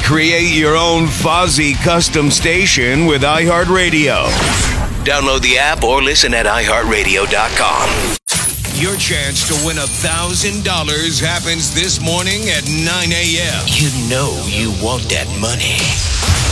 Create your own Fozzie custom station with iHeartRadio. Download the app or listen at iHeartRadio.com. Your chance to win $1,000 happens this morning at 9 a.m. You know you want that money.